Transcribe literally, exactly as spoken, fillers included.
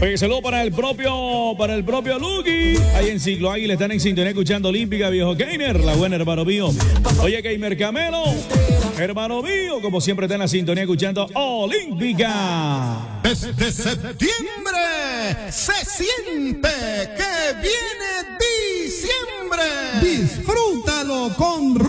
Oye, saludo para el propio, para el propio Lucky. Ahí en Ciclo Águila están en sintonía escuchando Olímpica, viejo gamer, la buena, hermano mío. Oye, gamer Camelo, hermano mío, como siempre está en la sintonía escuchando Olímpica. Desde septiembre se siente que viene diciembre. Disfrútalo con